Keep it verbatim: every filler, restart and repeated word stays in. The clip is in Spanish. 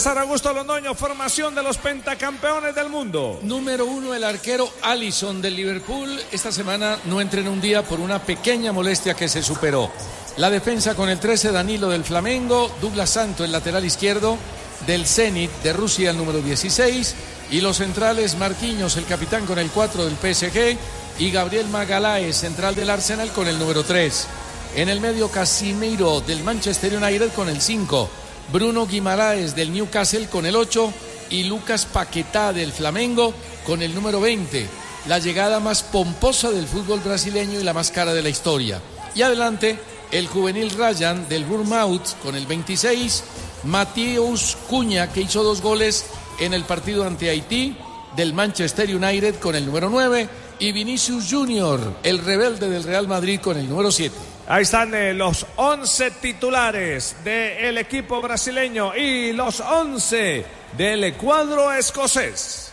César Augusto Londoño, formación de los pentacampeones del mundo. Número uno, el arquero Alisson del Liverpool. Esta semana no entrenó un día por una pequeña molestia que se superó. La defensa con el trece, Danilo del Flamengo, Douglas Santo, el lateral izquierdo del Zenit de Rusia, el número dieciséis, y los centrales Marquinhos, el capitán, con el cuatro del P S G, y Gabriel Magalhaes, central del Arsenal, con el número tres. En el medio, Casimiro del Manchester United con el cinco, Bruno Guimaraes del Newcastle con el ocho y Lucas Paquetá del Flamengo con el número veinte. La llegada más pomposa del fútbol brasileño y la más cara de la historia. Y adelante, el juvenil Ryan del Bournemouth con el veintiséis, Matheus Cunha, que hizo dos goles en el partido ante Haití, del Manchester United con el número nueve, y Vinicius Junior, el rebelde del Real Madrid, con el número siete. Ahí están eh, los once titulares del equipo brasileño y los once del cuadro escocés.